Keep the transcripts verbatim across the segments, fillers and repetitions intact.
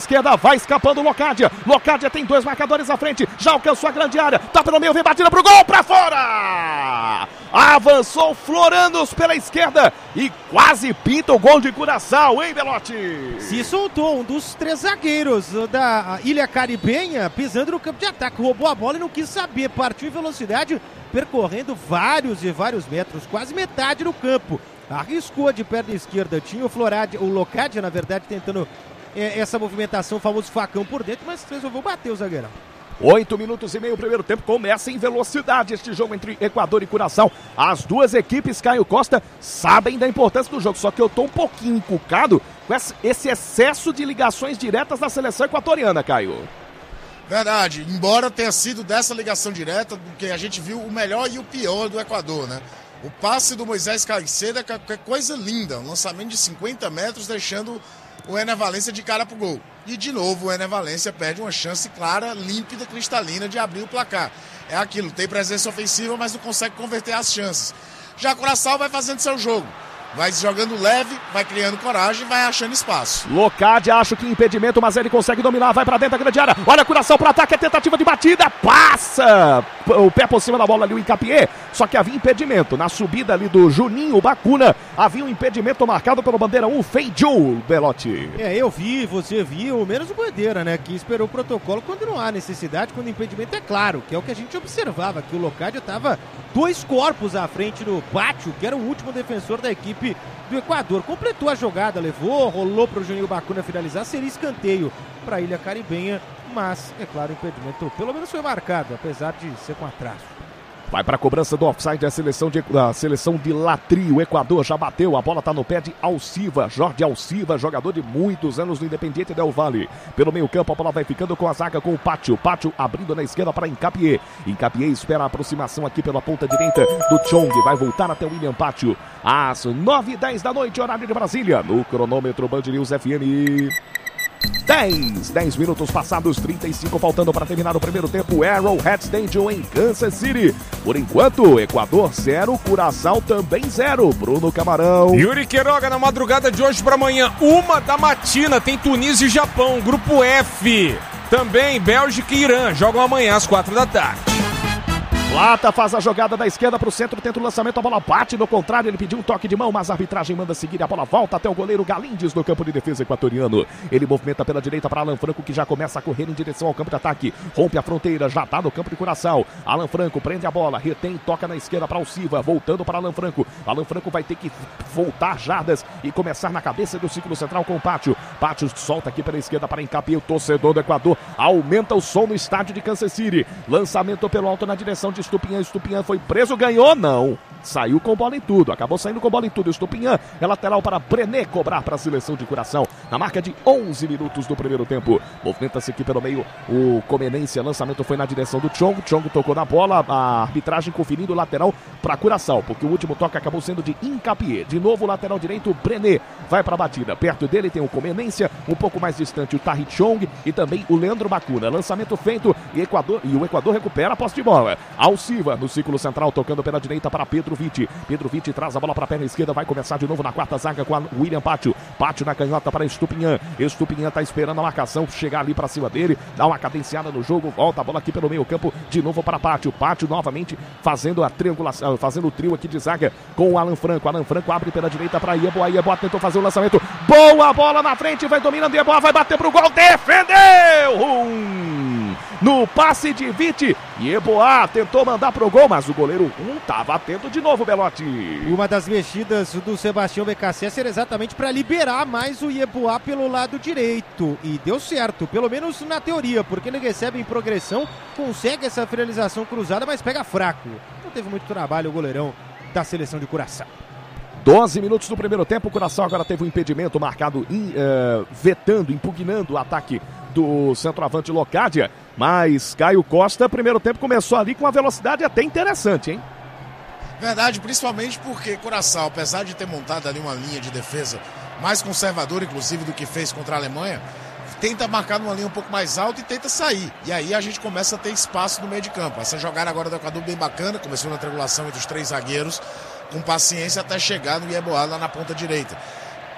esquerda, vai escapando o Locádia. Locádia tem dois marcadores à frente, já alcançou a grande área, tá pelo meio, vem batida pro gol, pra fora! Avançou Floranos pela esquerda e quase pinta o gol de Curaçao, hein, Belotti? Se soltou um dos três zagueiros da Ilha Caribenha, pisando no campo de ataque, roubou a bola e não quis saber, partiu em velocidade, percorrendo vários e vários metros, quase metade do campo. Arriscou de perna esquerda, tinha o Florádia, o Locádia, na verdade, tentando é, essa movimentação, o famoso facão por dentro, mas resolveu bater o zagueirão. Oito minutos e meio, o primeiro tempo começa em velocidade este jogo entre Equador e Curaçao. As duas equipes, Caio Costa, sabem da importância do jogo, só que eu tô um pouquinho encucado com esse excesso de ligações diretas da seleção equatoriana, Caio. Verdade, embora tenha sido dessa ligação direta, porque a gente viu o melhor e o pior do Equador, né? O passe do Moisés Caicedo é coisa linda, um lançamento de cinquenta metros, deixando o Ener Valencia de cara pro gol. E de novo o Ener Valencia perde uma chance clara, límpida, cristalina de abrir o placar. É aquilo, tem presença ofensiva, mas não consegue converter as chances. Já Curaçao vai fazendo seu jogo. Vai jogando leve, vai criando coragem, vai achando espaço. Locádia acha que impedimento, mas ele consegue dominar, vai pra dentro da grande área. Olha, Curaçao pro ataque, é tentativa de batida, passa o pé por cima da bola ali, o Hincapié. Só que havia impedimento na subida ali do Juninho Bacuna. Havia um impedimento marcado pelo bandeira um, Feijão, Belotti. É, eu vi, você viu, menos o bandeira, né, que esperou o protocolo quando não há necessidade, quando o impedimento é claro, que é o que a gente observava, que o Locádia tava dois corpos à frente do Pátio, que era o último defensor da equipe do Equador. Completou a jogada, levou, rolou para o Juninho Bacuna finalizar, seria escanteio para a Ilha Caribenha, mas, é claro, o impedimento pelo menos foi marcado, apesar de ser com atraso. Vai para a cobrança do offside a seleção de, a seleção de Latri. O Equador já bateu, a bola está no pé de Alciva, Jorge Alciva, jogador de muitos anos no Independiente Del Valle. Pelo meio campo a bola vai ficando com a zaga com o Pátio, Pátio abrindo na esquerda para Hincapié. Hincapié espera a aproximação aqui pela ponta direita do Chong, vai voltar até o William Pátio. Às nove e dez da noite, horário de Brasília, no cronômetro Band News F M. dez, dez minutos passados, trinta e cinco faltando para terminar o primeiro tempo. Arrowhead Stadium em Kansas City. Por enquanto, Equador zero, Curaçao também zero. Bruno Camarão. Yuri Queiroga, na madrugada de hoje para amanhã, uma da matina, tem Tunísia e Japão, grupo F. Também Bélgica e Irã jogam amanhã às quatro da tarde. Plata faz a jogada da esquerda para o centro, tenta o lançamento, a bola bate no contrário, ele pediu um toque de mão, mas a arbitragem manda seguir, a bola volta até o goleiro Galindes no campo de defesa equatoriano. Ele movimenta pela direita para Alan Franco, que já começa a correr em direção ao campo de ataque, rompe a fronteira, já está no campo de Curaçao. Alan Franco prende a bola, retém, toca na esquerda para o Silva, voltando para Alan Franco. Alan Franco vai ter que voltar jardas e começar na cabeça do círculo central com o Pátio. Pátio solta aqui pela esquerda para Hincapié, o torcedor do Equador aumenta o som no estádio de Kansas City. Lançamento pelo alto na direção de Estupinhã, Estupinhã foi preso, ganhou, não. Saiu com bola em tudo, acabou saindo com bola em tudo. Estupinhã é lateral para Brené cobrar para a seleção de Curaçao. Na marca de onze minutos do primeiro tempo. Movimenta-se aqui pelo meio o Comenência. Lançamento foi na direção do Chong. Chong tocou na bola. A arbitragem conferindo o lateral para Curaçao, porque o último toque acabou sendo de Hincapié. De novo o lateral direito, Brené vai para a batida. Perto dele tem o Comenência, um pouco mais distante o Tahir Chong e também o Leandro Bacuna. Lançamento feito e, Equador, e o Equador recupera a posse de bola. Alciva no círculo central, tocando pela direita para Pedro Vitti. Pedro Vitti traz a bola para a perna esquerda, vai começar de novo na quarta zaga com a William Pátio. Pátio na canhota para Estupinhã. Estupinhã está esperando a marcação chegar ali para cima dele, dá uma cadenciada no jogo, volta a bola aqui pelo meio campo, de novo para Pátio. Pátio novamente fazendo a triangulação, fazendo o trio aqui de zaga com o Alan Franco. Alan Franco abre pela direita para Ieboá. Ieboá tentou fazer o lançamento. Boa bola na frente, vai dominando Ieboá, vai bater pro gol, defendeu! Um, no passe de Vitti. Ieboá tentou mandar pro gol, mas o goleiro um estava atento de novo, Belotti. E uma das mexidas do Sebastião B K C era exatamente para liberar mais o Ieboá pelo lado direito. E deu certo, pelo menos na teoria, porque ele recebe em progressão, consegue essa finalização cruzada, mas pega fraco. Não teve muito trabalho o goleirão da seleção de Curaçao. doze minutos do primeiro tempo, o Curaçao agora teve um impedimento marcado, in, uh, vetando, impugnando o ataque do centroavante Locádia. Mas Caio Costa, primeiro tempo, começou ali com uma velocidade até interessante, hein? Verdade, principalmente porque Curaçao, apesar de ter montado ali uma linha de defesa mais conservadora, inclusive, do que fez contra a Alemanha, tenta marcar numa linha um pouco mais alta e tenta sair. E aí a gente começa a ter espaço no meio de campo. Essa jogada agora do Equador bem bacana, começou na triangulação entre os três zagueiros, com paciência até chegar no Ieboá lá na ponta direita.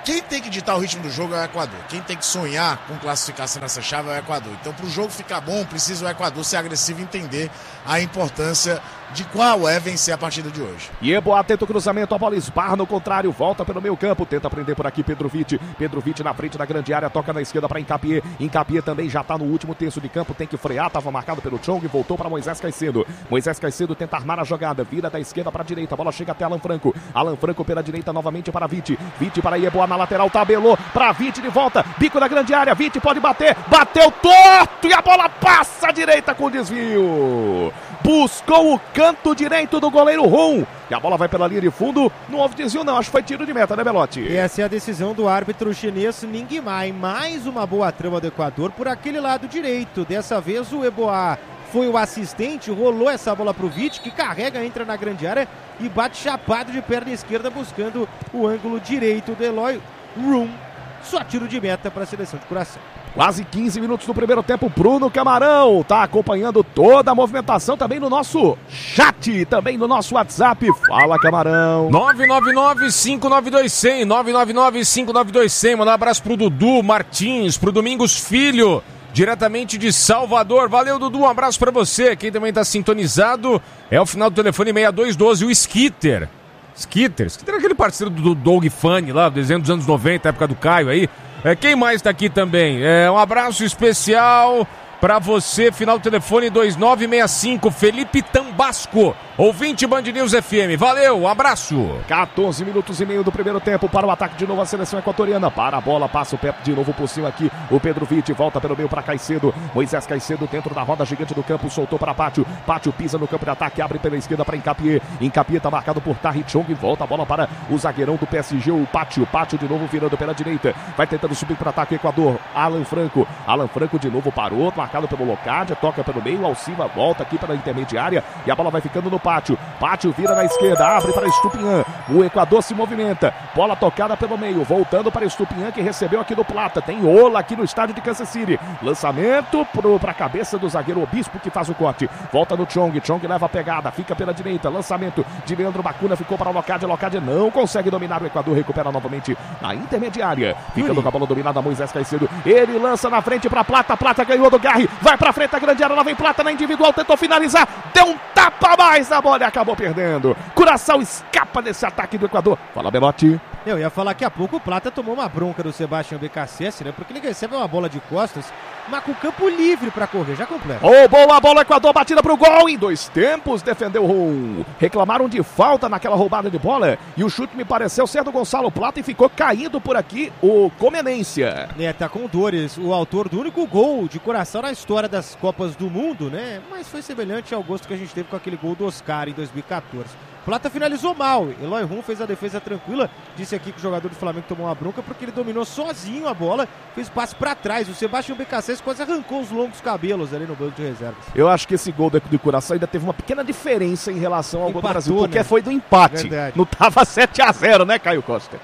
quem tem que ditar o ritmo do jogo é o Equador. Quem tem que sonhar com classificação nessa chave é o Equador. Então, para o jogo ficar bom, precisa o Equador ser agressivo e entender a importância de qual é vencer a partida de hoje. Yeboah tenta o cruzamento, a bola esbarra no contrário, volta pelo meio campo, tenta prender por aqui Pedro Vitti. Pedro Vitti na frente da grande área, toca na esquerda para Hincapié. Hincapié também já está no último terço de campo, tem que frear, estava marcado pelo Chong, voltou para Moisés Caicedo. Moisés Caicedo tenta armar a jogada, vira da esquerda para a direita, a bola chega até Alan Franco. Alan Franco pela direita novamente para Vitti. Vitti para Yeboah na lateral, tabelou para Vitti de volta, bico da grande área, Vitti pode bater, bateu torto e a bola passa à direita com desvio. Buscou o canto direito do goleiro Rum. E a bola vai pela linha de fundo. Não houve desvio não, acho que foi tiro de meta, né, Belotti? Essa é a decisão do árbitro chinês Ning Mai. Mais uma boa trama do Equador por aquele lado direito. Dessa vez o Yeboah foi o assistente, rolou essa bola pro Vitti, que carrega, entra na grande área e bate chapado de perna esquerda buscando o ângulo direito do Eloy Rum. Só tiro de meta para a seleção de Curaçao. Quase quinze minutos do primeiro tempo, Bruno Camarão tá acompanhando toda a movimentação também no nosso chat, também no nosso WhatsApp. Fala, Camarão. nove nove nove, cinco nove dois, zero zero, nove nove nove, cinco nove dois, zero zero. Mandar um abraço pro Dudu Martins, pro Domingos Filho, diretamente de Salvador. Valeu, Dudu, um abraço pra você. Quem também tá sintonizado é o final do telefone seis dois um dois, o Skitter. Skitter, Skitter é aquele parceiro do Doug Funny lá, desenho dos anos noventa, época do Caio aí. É, quem mais tá aqui também? É, um abraço especial pra você, final do telefone dois nove seis cinco, Felipe Tambasco, ouvinte Band News F M. Valeu, um abraço. quatorze minutos e meio do primeiro tempo para o ataque de novo a seleção equatoriana. Para a bola, passa o pé de novo por cima aqui. O Pedro Vitti volta pelo meio para Caicedo. Moisés Caicedo dentro da roda gigante do campo, soltou para Pátio. Pátio pisa no campo de ataque, abre pela esquerda para Hincapié. Hincapié tá marcado por Tahith Chong. Volta a bola para o zagueirão do P S G, o Pátio. Pátio de novo virando pela direita. Vai tentando subir para o ataque Equador. Alan Franco. Alan Franco de novo parou, marcado pelo Locádia, toca pelo meio. Alciva volta aqui para a intermediária e a bola vai ficando no Pátio. Pátio vira na esquerda, abre para Estupiñán. O Equador se movimenta. Bola tocada pelo meio, voltando para Estupiñán, que recebeu aqui do Plata. Tem Ola aqui no estádio de Kansas City. Lançamento para a cabeça do zagueiro Obispo, que faz o corte. Volta no Chong. Chong leva a pegada, fica pela direita. Lançamento de Leandro Bacuna, ficou para o Locádia. Locádia não consegue dominar o Equador, recupera novamente na intermediária. Ficando com a bola dominada, Moisés Caicedo. Ele lança na frente para Plata. Plata ganhou do Garri. Vai para frente a grande área. Lá vem Plata na individual, tentou finalizar. Deu um tapa a mais na bola e acabou perdendo. Curaçao escapa desse ataque do Equador. Fala, Belotti. Eu ia falar que há pouco o Plata tomou uma bronca do Sebastião B K C S, né? Porque ele recebe uma bola de costas, mas com o campo livre pra correr, já completa. Ô, oh, boa bola, Equador, batida pro gol, em dois tempos, defendeu o Rum. Reclamaram de falta naquela roubada de bola, e o chute me pareceu ser do Gonçalo Plata e ficou caindo por aqui o Comenência. É, tá com dores, o autor do único gol de Curaçao na história das Copas do Mundo, né? Mas foi semelhante ao gosto que a gente teve com aquele gol do Oscar em dois mil e quatorze. Plata finalizou mal, Eloy Rum fez a defesa tranquila, disse aqui que o jogador do Flamengo tomou uma bronca porque ele dominou sozinho a bola, fez passe pra trás, o Sebastião B K C S quase arrancou os longos cabelos ali no banco de reservas. Eu acho que esse gol do Curaçao ainda teve uma pequena diferença em relação ao Empatou, gol do Brasil, porque né? foi do empate, Verdade. não tava sete a zero, né, Caio Costa?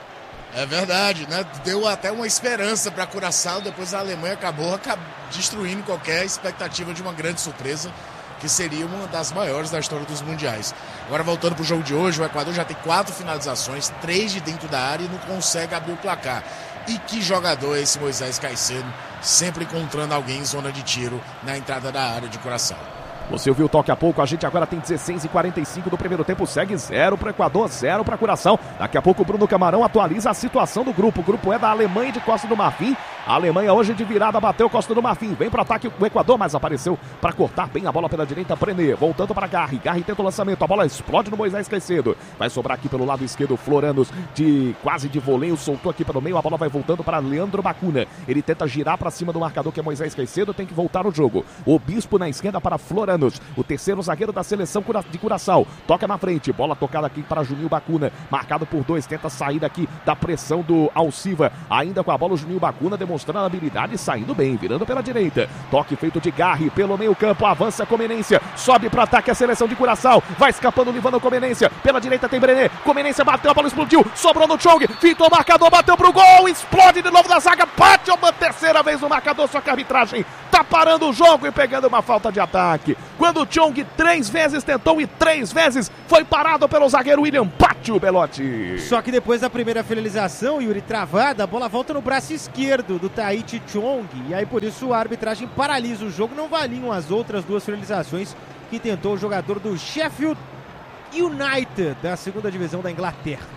É verdade, né? Deu até uma esperança para Curaçao, depois a Alemanha acabou, acabou destruindo qualquer expectativa de uma grande surpresa, que seria uma das maiores da história dos mundiais. Agora, voltando para o jogo de hoje, o Equador já tem quatro finalizações, três de dentro da área e não consegue abrir o placar. E que jogador é esse Moisés Caicedo, sempre encontrando alguém em zona de tiro na entrada da área de Curaçao. Você ouviu o toque há pouco, a gente agora tem dezesseis e quarenta e cinco do primeiro tempo, segue zero para o Equador, zero para Curaçao. Daqui a pouco o Bruno Camarão atualiza a situação do grupo. O grupo é da Alemanha e de Costa do Marfim. A Alemanha hoje de virada bateu Costa do Marfim. Vem para o ataque o Equador, mas apareceu para cortar bem a bola pela direita. Brené, voltando para Garri. Garri tenta o lançamento, a bola explode no Moisés Caicedo. Vai sobrar aqui pelo lado esquerdo, Floranos, de quase de voleio, soltou aqui pelo meio. A bola vai voltando para Leandro Bacuna. Ele tenta girar para cima do marcador, que é Moisés Caicedo. Tem que voltar o jogo. O Bispo na esquerda para Floranos, o terceiro zagueiro da seleção de Curaçao. Toca na frente, bola tocada aqui para Juninho Bacuna, marcado por dois, tenta sair daqui da pressão do Alciva. Ainda com a bola o Juninho Bacuna demonstrando a habilidade, saindo bem, virando pela direita. Toque feito de Garri pelo meio campo, avança Comenência, sobe para ataque a seleção de Curaçao, vai escapando, levando Comenência, pela direita tem Brené, Comenência bateu, a bola explodiu, sobrou no Chong, fintou o marcador, bateu pro gol, explode de novo na zaga, bate uma terceira vez no marcador, só que a arbitragem tá parando o jogo e pegando uma falta de ataque. Quando o Chong três vezes tentou e três vezes foi parado pelo zagueiro William Pátio, Belotti. Só que depois da primeira finalização, Yuri, travada, a bola volta no braço esquerdo do Tahiti Chong, e aí por isso a arbitragem paralisa o jogo, não valiam as outras duas finalizações que tentou o jogador do Sheffield United, da segunda divisão da Inglaterra.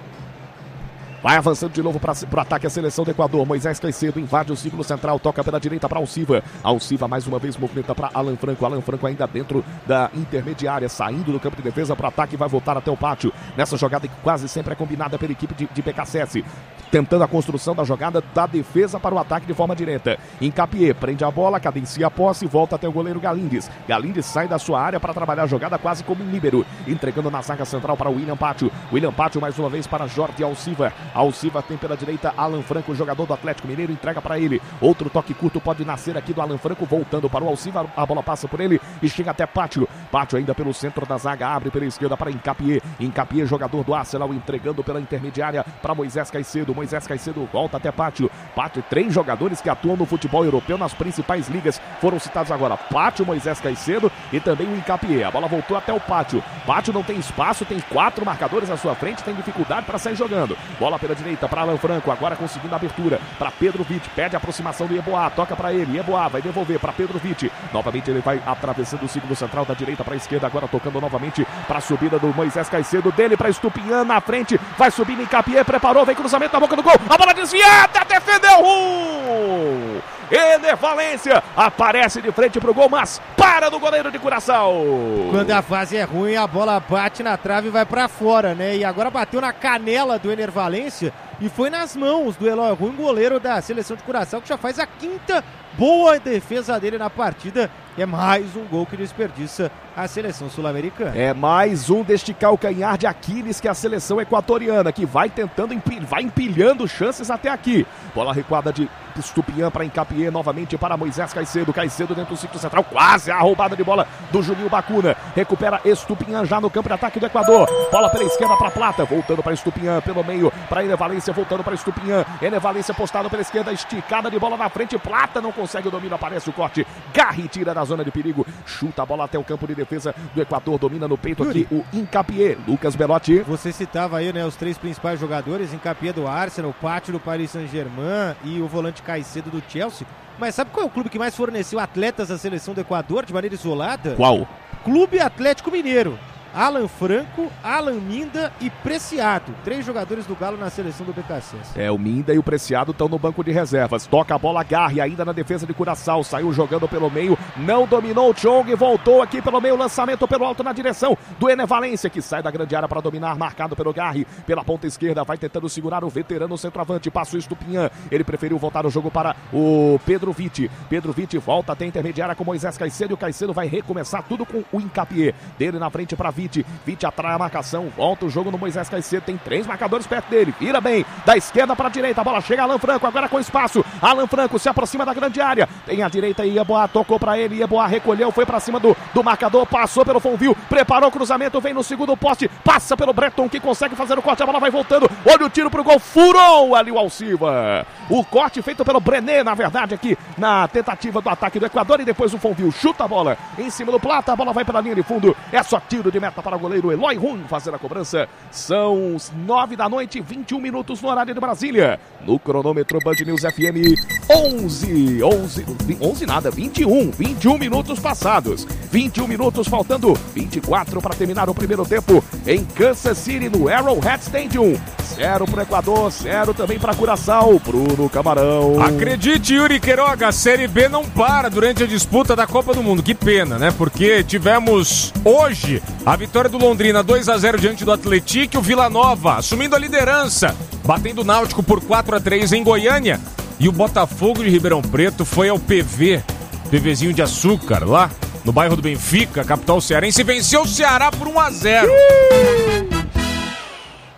Vai avançando de novo para o ataque a seleção do Equador. Moisés Caicedo invade o círculo central, toca pela direita para Alciva. Alciva mais uma vez movimenta para Alan Franco. Alan Franco ainda dentro da intermediária, saindo do campo de defesa para o ataque, vai voltar até o pátio. Nessa jogada que quase sempre é combinada pela equipe de, de B K C S. Tentando a construção da jogada da defesa para o ataque de forma direta. Incapié prende a bola, cadencia a posse e volta até o goleiro Galindes. Galindes sai da sua área para trabalhar a jogada quase como um líbero. Entregando na zaga central para o William Pátio. William Pátio mais uma vez para Jordi Alciva. Alciva tem pela direita Alan Franco, jogador do Atlético Mineiro, entrega para ele. Outro toque curto pode nascer aqui do Alan Franco, voltando para o Alciva. A bola passa por ele e chega até Pátio. Pátio ainda pelo centro da zaga, abre pela esquerda para Incapié. Incapié, jogador do Arsenal, entregando pela intermediária para Moisés Caicedo. Moisés Caicedo volta até Pátio. Pátio, três jogadores que atuam no futebol europeu nas principais ligas foram citados agora. Pátio, Moisés Caicedo e também o Incapié. A bola voltou até o Pátio. Pátio não tem espaço, tem quatro marcadores à sua frente, tem dificuldade para sair jogando. Bola pela direita para Alan Franco, agora conseguindo a abertura para Pedro Vitti, pede a aproximação do Yeboah, toca para ele, Yeboah vai devolver para Pedro Vitti, novamente ele vai atravessando o círculo central da direita para a esquerda, agora tocando novamente para a subida do Moisés Caicedo, dele para Estupinhan na frente, vai subindo em Incapié, preparou, vem cruzamento na boca do gol, a bola desviada, defendeu, uh! Ener Valência aparece de frente pro gol, mas para do goleiro de Curaçao. Quando a fase é ruim, a bola bate na trave e vai pra fora, né? E agora bateu na canela do Ener Valência e foi nas mãos do Eloy Ruim, goleiro da seleção de Curaçao, que já faz a quinta boa defesa dele na partida. É mais um gol que desperdiça a seleção sul-americana. É mais um deste calcanhar de Aquiles que é a seleção equatoriana, que vai tentando, empilhar, vai empilhando chances até aqui. Bola recuada de Estupinhan para Incapié, novamente para Moisés Caicedo. Caicedo dentro do círculo central, quase a roubada de bola do Juninho Bacuna. Recupera Estupinhan já no campo de ataque do Equador. Bola pela esquerda para Plata, voltando para Estupinhan, pelo meio para Ener Valência, voltando para Estupinhan. Ener Valência postado pela esquerda, esticada de bola na frente. Plata não consegue o domínio, aparece o corte. Garri tira da zona de perigo, chuta a bola até o campo de defesa do Equador, domina no peito aqui o Incapié. Lucas Belotti. Você citava aí, né, os três principais jogadores, Incapié do Arsenal, o Pátio do Paris Saint-Germain e o volante Caicedo do Chelsea. Mas sabe qual é o clube que mais forneceu atletas à seleção do Equador de maneira isolada? Qual? Clube Atlético Mineiro. Alan Franco, Alan Minda e Preciado. Três jogadores do Galo na seleção do B K C S. É, o Minda e o Preciado estão no banco de reservas. Toca a bola, Garri ainda na defesa de Curaçao. Saiu jogando pelo meio, não dominou o Chong, voltou aqui pelo meio, lançamento pelo alto na direção do Ener Valência, que sai da grande área para dominar, marcado pelo Garri. Pela ponta esquerda, vai tentando segurar o veterano centroavante. Passa o Estupinhan. Ele preferiu voltar o jogo para o Pedro Vitti. Pedro Vitti volta até a intermediária com Moisés Caicedo. E o Caicedo vai recomeçar tudo com o Incapié. Dele na frente para Vitti. Vitti atrai a marcação, volta o jogo no Moisés Caicedo, tem três marcadores perto dele, vira bem, da esquerda para a direita, a bola chega a Alan Franco, agora com espaço, Alan Franco se aproxima da grande área, tem a direita e Yeboah tocou para ele, Yeboah recolheu, foi para cima do, do marcador, passou pelo Fonville, preparou o cruzamento, vem no segundo poste, passa pelo Breton que consegue fazer o corte, a bola vai voltando, olha o tiro pro gol, furou ali o Alciva, o corte feito pelo Brené, na verdade aqui na tentativa do ataque do Equador e depois o Fonville chuta a bola em cima do Plata, a bola vai pela linha de fundo, é só tiro de meta para o goleiro Eloy Ruim fazer a cobrança. São nove da noite, vinte e um minutos no horário de Brasília. No cronômetro Band News F M, onze, onze, onze nada, vinte e um, vinte e um minutos passados. vinte e um minutos faltando vinte e quatro para terminar o primeiro tempo em Kansas City, no Arrowhead Stadium. Zero para o Equador, zero também para Curaçao. Bruno Camarão. Acredite, Yuri Queiroga, a Série B não para durante a disputa da Copa do Mundo. Que pena, né? Porque tivemos hoje a vitória do Londrina dois a zero diante do Atlético, o Vila Nova assumindo a liderança, batendo o Náutico por quatro a três em Goiânia. E o Botafogo de Ribeirão Preto foi ao P V, PVzinho de açúcar, lá no bairro do Benfica, capital cearense, e venceu o Ceará por um a zero.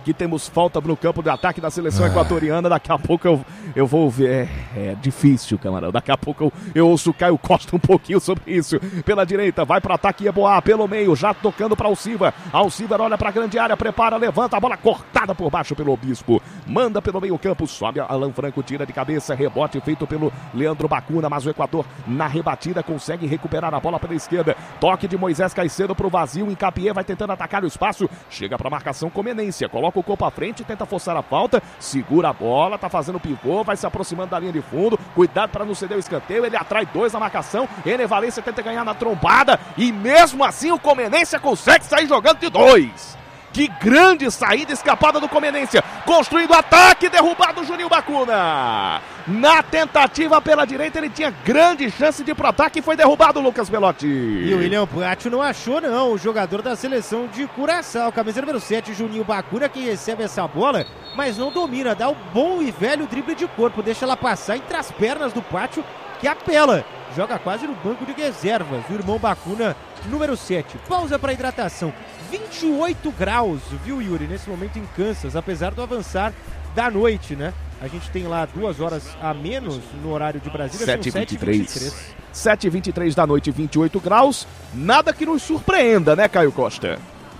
que temos falta no campo de ataque da seleção ah. equatoriana. Daqui a pouco eu, eu vou ver. É, é difícil, camarão. Daqui a pouco eu, eu ouço o Caio Costa um pouquinho sobre isso. Pela direita, vai para ataque Yeboah, pelo meio, já tocando para Alcivar. Alcivar olha para a grande área, prepara, levanta a bola cortada por baixo pelo Obispo. Manda pelo meio campo, sobe Alan Franco, tira de cabeça, rebote feito pelo Leandro Bacuna, mas o Equador na rebatida consegue recuperar a bola pela esquerda. Toque de Moisés Caicedo pro vazio, Hincapié vai tentando atacar o espaço, chega pra marcação Comenência, coloca o corpo à frente, tenta forçar a falta, segura a bola, tá fazendo pivô, vai se aproximando da linha de fundo, cuidado para não ceder o escanteio, ele atrai dois na marcação, Ener Valencia tenta ganhar na trombada e mesmo assim o Comenência consegue sair jogando de dois. Que grande saída escapada do Comenência, construindo ataque, derrubado o Juninho Bacuna. Na tentativa pela direita, ele tinha grande chance de ir pro ataque e foi derrubado o Lucas Belotti. E o William Pratio não achou não, o jogador da seleção de Curaçao, camisa número sete, Juninho Bacuna, que recebe essa bola, mas não domina, dá o bom e velho drible de corpo, deixa ela passar entre as pernas do Pratio, que apela, joga quase no banco de reservas, o irmão Bacuna, número sete. Pausa para hidratação. vinte e oito graus, viu, Yuri, nesse momento em Kansas, apesar do avançar da noite, né? A gente tem lá duas horas a menos no horário de Brasília, sete e vinte e três. sete e vinte e três da noite, vinte e oito graus. Nada que nos surpreenda, né, Caio Costa?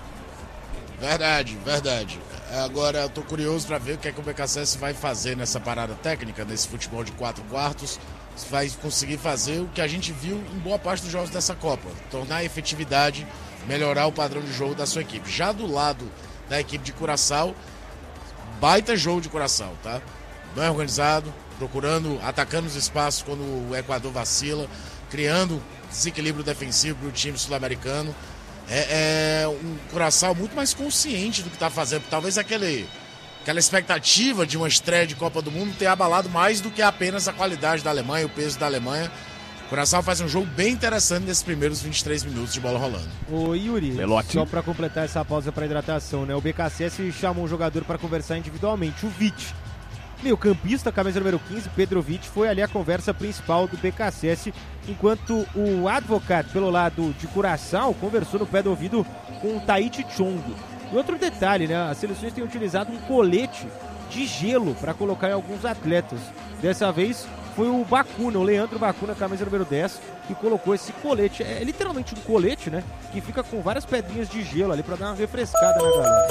Verdade, verdade. Agora eu tô curioso para ver o que é que o B K C S vai fazer nessa parada técnica, nesse futebol de quatro quartos. Se vai conseguir fazer o que a gente viu em boa parte dos jogos dessa Copa, tornar a efetividade, melhorar o padrão de jogo da sua equipe. Já do lado da equipe de Curaçao, baita jogo de Curaçao, tá? Bem organizado, procurando, atacando os espaços quando o Equador vacila, criando desequilíbrio defensivo para o time sul-americano. É, é um Curaçao muito mais consciente do que está fazendo. Talvez aquele, aquela expectativa de uma estreia de Copa do Mundo tenha abalado mais do que apenas a qualidade da Alemanha, o peso da Alemanha. O Curaçao faz um jogo bem interessante nesses primeiros vinte e três minutos de bola rolando. Ô Yuri, Belotti. Só para completar essa pausa para hidratação, né? O B K C S chamou um jogador para conversar individualmente, o Vitt. Meio campista, camisa número quinze, Pedro Vitt, foi ali a conversa principal do B K C S, enquanto o Advocat, pelo lado de Curaçao, conversou no pé do ouvido com o Tahiti Chong. E outro detalhe, né? As seleções têm utilizado um colete de gelo para colocar em alguns atletas. Dessa vez foi o Bacuna, o Leandro Bacuna, camisa número dez, que colocou esse colete. É literalmente um colete, né? Que fica com várias pedrinhas de gelo ali para dar uma refrescada na galera.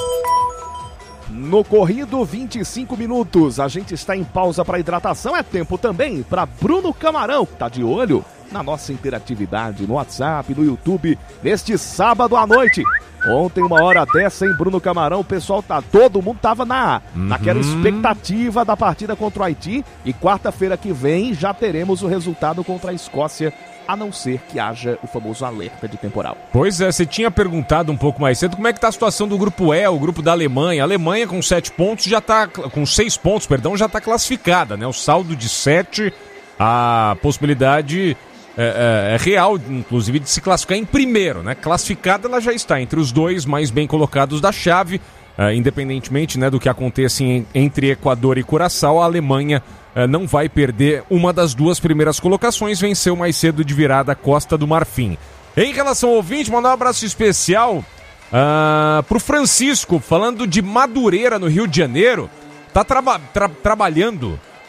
No corrido, vinte e cinco minutos. A gente está em pausa para hidratação. É tempo também para Bruno Camarão, que tá de olho na nossa interatividade no WhatsApp, no YouTube, neste sábado à noite. Ontem, uma hora dessa, em Bruno Camarão, o pessoal tá, todo mundo tava na, uhum. naquela expectativa da partida contra o Haiti. E quarta-feira que vem já teremos o resultado contra a Escócia, a não ser que haja o famoso alerta de temporal. Pois é, você tinha perguntado um pouco mais cedo como é que tá a situação do grupo E, o grupo da Alemanha. A Alemanha com sete pontos já tá, com seis pontos, perdão, já tá classificada, né? O saldo de sete, a possibilidade é, é, é real, inclusive, de se classificar em primeiro, né? Classificada ela já está entre os dois mais bem colocados da chave, é, independentemente, né, do que aconteça em, entre Equador e Curaçao, a Alemanha não vai perder uma das duas primeiras colocações, venceu mais cedo de virada a Costa do Marfim. Em relação ao ouvinte, mandar um abraço especial uh, pro Francisco, falando de Madureira, no Rio de Janeiro. Tá traba- tra- trabalhando,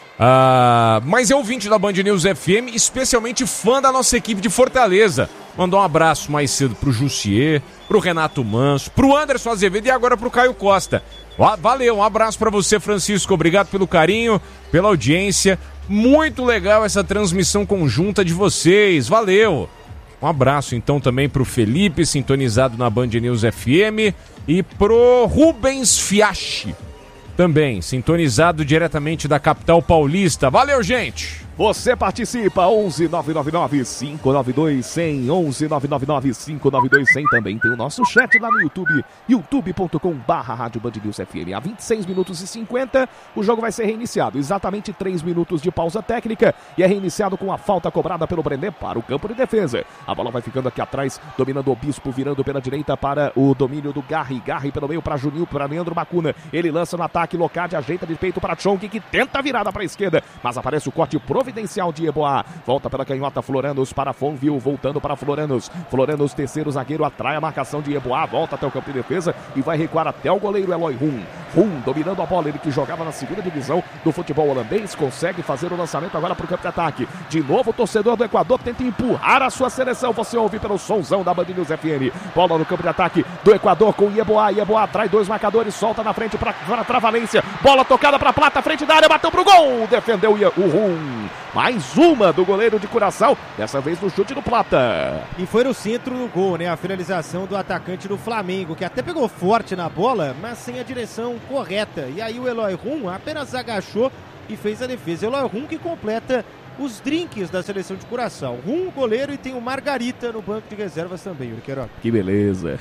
uh, mas é ouvinte da Band News F M, especialmente fã da nossa equipe de Fortaleza. Mandou um abraço mais cedo pro Jussier, pro Renato Manso, pro Anderson Azevedo e agora pro Caio Costa. Valeu, um abraço pra você, Francisco, obrigado pelo carinho, pela audiência, muito legal essa transmissão conjunta de vocês, valeu. Um abraço então também pro Felipe, sintonizado na Band News F M, e pro Rubens Fiachi, também sintonizado diretamente da capital paulista. Valeu, gente! Você participa, onze nove nove nove, cinco nove dois, zero zero, onze nove nove nove, cinco nove dois, zero zero. Também tem o nosso chat lá no YouTube, youtube ponto com barra Rádio Band News F M. Há vinte e seis minutos e cinquenta, o jogo vai ser reiniciado. Exatamente três minutos de pausa técnica e é reiniciado com a falta cobrada pelo Brené para o campo de defesa. A bola vai ficando aqui atrás, dominando o Bispo, virando pela direita para o domínio do Garri. Garri pelo meio para Juninho, para Leandro Bacuna. Ele lança no ataque, Locade ajeita de peito para Chong, que tenta a virada para a esquerda, mas aparece o corte providencial de Yeboah. Volta pela canhota, Floranos para Fonville, voltando para Floranos. Floranos, terceiro zagueiro, atrai a marcação de Yeboah, volta até o campo de defesa e vai recuar até o goleiro Eloy Rum. Rum dominando a bola, ele que jogava na segunda divisão do futebol holandês, consegue fazer o lançamento agora para o campo de ataque. De novo o torcedor do Equador tenta empurrar a sua seleção, você ouve pelo sonzão da Band News F M. Bola no campo de ataque do Equador com Yeboah, Yeboah atrai dois marcadores, solta na frente para a Valência, bola tocada para Plata, frente da área, bateu pro gol, defendeu o Rum. Mais uma do goleiro de Curaçao, dessa vez no chute do Plata. E foi no centro do gol, né? A finalização do atacante do Flamengo, que até pegou forte na bola, mas sem a direção correta. E aí o Eloy Rum apenas agachou e fez a defesa. Eloy Rum que completa os drinks da seleção de Curaçao. Rum, goleiro, e tem o Margarita no banco de reservas também, Yuri Queiroga. Que beleza.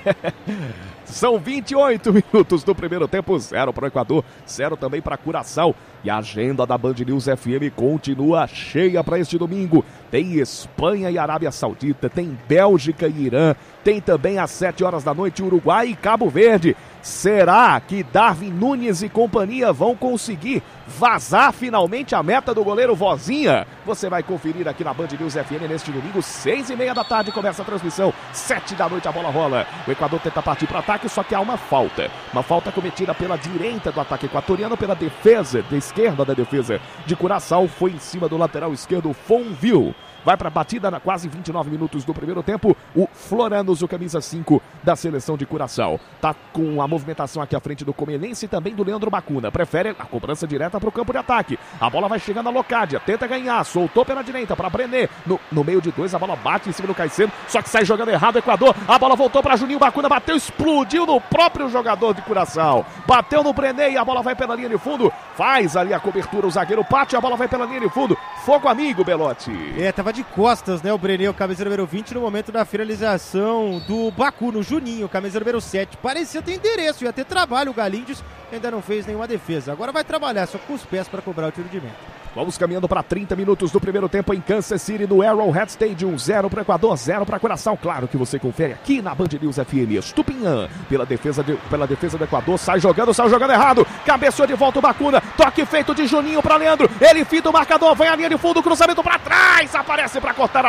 São vinte e oito minutos do primeiro tempo, zero para o Equador, zero também para Curaçao. E a agenda da Band News F M continua cheia para este domingo. Tem Espanha e Arábia Saudita, tem Bélgica e Irã, tem também às sete horas da noite Uruguai e Cabo Verde. Será que Darwin Nunes e companhia vão conseguir vazar finalmente a meta do goleiro Vozinha? Você vai conferir aqui na Band News F M neste domingo, seis e meia da tarde, começa a transmissão, sete da noite a bola rola. O Equador tenta partir para o ataque, só que há uma falta. Uma falta cometida pela direita do ataque equatoriano, pela defesa, da esquerda da defesa de Curaçao, foi em cima do lateral esquerdo, Fonville. Vai para a batida na quase vinte e nove minutos do primeiro tempo, o Floranos, o camisa cinco da seleção de Curaçao. Tá com a movimentação aqui à frente do Comelense e também do Leandro Bacuna. Prefere a cobrança direta para o campo de ataque. A bola vai chegando a Locádia, tenta ganhar, soltou pela direita para Brené. No, no meio de dois, a bola bate em cima do Caicedo, só que sai jogando errado o Equador. A bola voltou para Juninho Bacuna, bateu, explodiu no próprio jogador de Curaçao. Bateu no Brené e a bola vai pela linha de fundo. Faz ali a cobertura, o zagueiro Pátio, a bola vai pela linha de fundo. Fogo amigo, Belotti. É, tava de costas, né, o Brené, o camisa número vinte, no momento da finalização do Bacuna, o Juninho, camisa número sete. Parecia ter endereço, ia ter trabalho o Galíndez, ainda não fez nenhuma defesa. Agora vai trabalhar só com os pés para cobrar o tiro de meta. Vamos caminhando para trinta minutos do primeiro tempo em Kansas City, no Arrowhead Stadium. Zero para o Equador, zero para Curaçao. Claro que você confere aqui na Band News F M. Estupinhã, pela defesa, de, pela defesa do Equador, sai jogando, sai jogando errado. Cabeceou de volta o Bacuna. Toque feito de Juninho para Leandro. Ele fita o marcador, vai à linha de fundo, cruzamento para trás. Aparece para cortar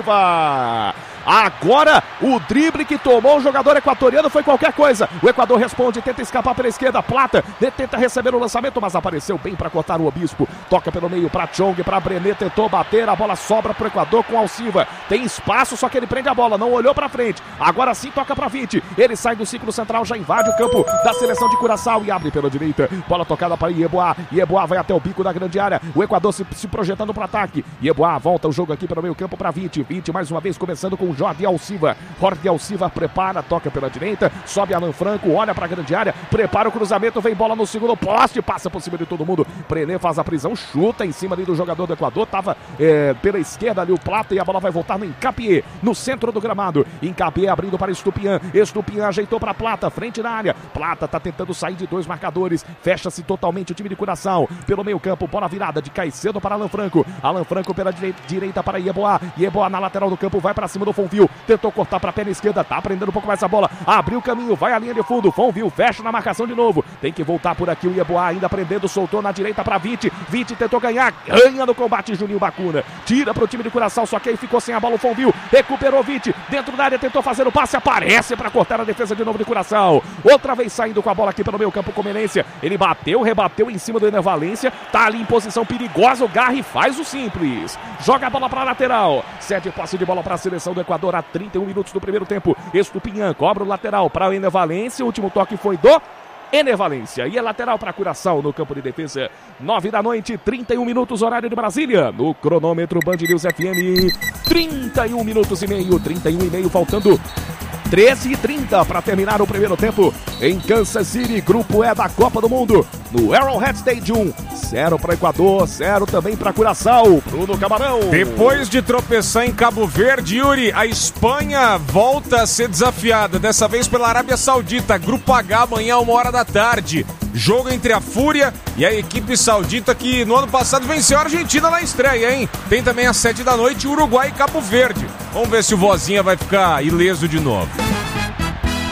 Alciva. Agora o drible que tomou o jogador equatoriano foi qualquer coisa. O Equador responde, tenta escapar pela esquerda. Plata tenta receber o lançamento, mas apareceu bem para cortar o Obispo. Toca pelo meio para Chong, para Brené, tentou bater, a bola sobra para o Equador com Alciva. Tem espaço, só que ele prende a bola, não olhou para frente. Agora sim toca para Vite. Ele sai do círculo central, já invade o campo da seleção de Curaçao e abre pela direita. Bola tocada para Yeboah. Yeboah vai até o bico da grande área. O Equador se, se projetando para ataque. Yeboah volta o jogo aqui pelo meio campo para Vite. Vite mais uma vez começando com Jorge Alciva. Jorge Alciva prepara, toca pela direita, sobe Alan Franco, olha para a grande área, prepara o cruzamento, vem bola no segundo poste, passa por cima de todo mundo. Brené faz a prisão, chuta em cima ali do jogador do Equador, tava é, pela esquerda ali o Plata e a bola vai voltar no Encapié, no centro do gramado. Encapié abrindo para Estupinhã, Estupinhã ajeitou para Plata, frente na área. Plata tá tentando sair de dois marcadores, fecha-se totalmente o time de Curaçao. Pelo meio campo, bola virada de Caicedo para Alan Franco, Alan Franco pela direita, direita para Yeboah, Yeboah na lateral do campo, vai para cima do Fonville, tentou cortar para a perna esquerda, tá prendendo um pouco mais a bola, abriu o caminho, vai à linha de fundo, Fonville fecha na marcação de novo, tem que voltar por aqui o Yeboah, ainda prendendo, soltou na direita para Vite, Vite tentou ganhar, ganha no combate Juninho Bacuna, tira para o time de Curaçao, só que aí ficou sem a bola o Fonville, recuperou Vite, dentro da área tentou fazer o passe, aparece para cortar a defesa de novo de Curaçao, outra vez saindo com a bola aqui pelo meio campo Comelense, ele bateu, rebateu em cima do Ener Valência, tá ali em posição perigosa, o Garri faz o simples, joga a bola para a lateral, cede passe de bola para a seleção do Equador a trinta e um minutos do primeiro tempo. Estupinhã cobra o lateral para o Ener Valência. O último toque foi do Ener Valência. E é lateral para Curaçao no campo de defesa. nove da noite, trinta e um minutos, horário de Brasília. No cronômetro Band News F M. trinta e um minutos e meio. trinta e um e meio, faltando treze e trinta para terminar o primeiro tempo em Kansas City, grupo E da Copa do Mundo, no Arrowhead Stadium. Zero para Equador, zero também para Curaçao. Bruno Camarão. Depois de tropeçar em Cabo Verde, Yuri, a Espanha volta a ser desafiada, dessa vez pela Arábia Saudita. Grupo H, amanhã, uma hora da tarde. Jogo entre a Fúria e a equipe saudita que no ano passado venceu a Argentina na estreia, hein? Tem também às sete da noite Uruguai e Cabo Verde. Vamos ver se o Vozinha vai ficar ileso de novo.